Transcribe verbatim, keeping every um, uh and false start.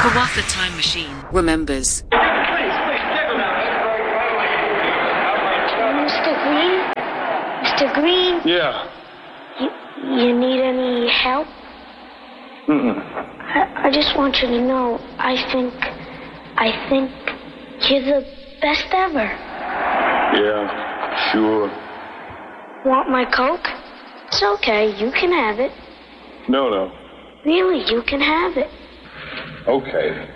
Kawatha Time Machine remembers. Mister Green? Mister Green? Yeah. You, you need any help? Mm-mm. I, I just want you to know, I think, I think you're the best ever. Yeah, sure. Want my Coke? It's okay, you can have it. No, no. Really, you can have it. Okay.